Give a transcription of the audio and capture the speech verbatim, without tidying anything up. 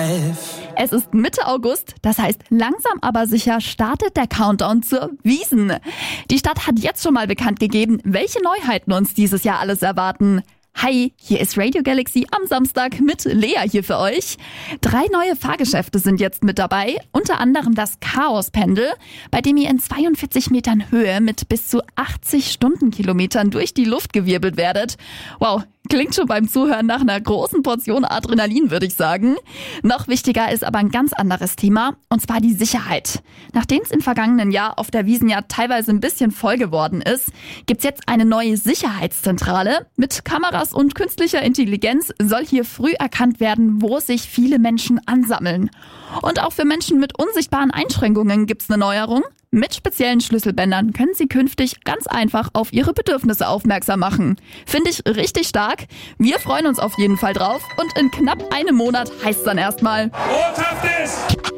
life. Es ist Mitte August, das heißt langsam aber sicher startet der Countdown zur Wiesn. Die Stadt hat jetzt schon mal bekannt gegeben, welche Neuheiten uns dieses Jahr alles erwarten. Hi, hier ist Radio Galaxy am Samstag mit Lea hier für euch. Drei neue Fahrgeschäfte sind jetzt mit dabei, unter anderem das Chaos-Pendel, bei dem ihr in zweiundvierzig Metern Höhe mit bis zu achtzig Stundenkilometern durch die Luft gewirbelt werdet. Wow, klingt schon beim Zuhören nach einer großen Portion Adrenalin, würde ich sagen. Noch wichtiger ist aber ein ganz anderes Thema, und zwar die Sicherheit. Nachdem es im vergangenen Jahr auf der Wiesn ja teilweise ein bisschen voll geworden ist, gibt's jetzt eine neue Sicherheitszentrale. Mit Kameras und künstlicher Intelligenz soll hier früh erkannt werden, wo sich viele Menschen ansammeln. Und auch für Menschen mit unsichtbaren Einschränkungen gibt's eine Neuerung. Mit speziellen Schlüsselbändern können Sie künftig ganz einfach auf Ihre Bedürfnisse aufmerksam machen. Finde ich richtig stark. Wir freuen uns auf jeden Fall drauf und in knapp einem Monat heißt's dann erstmal: Botschaft ist